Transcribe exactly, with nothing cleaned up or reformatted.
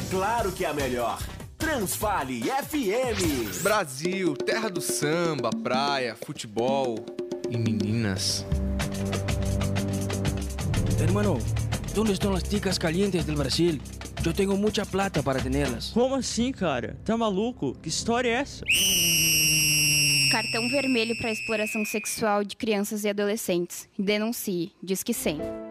claro que é a melhor. Transfale F M. Brasil, terra do samba, praia, futebol e meninas. Hermano, ¿dónde están las chicas calientes del Brasil? Eu tenho muita plata para tê-las. Como assim, cara? Tá maluco? Que história é essa? Cartão vermelho para exploração sexual de crianças e adolescentes. Denuncie. Diz que cem.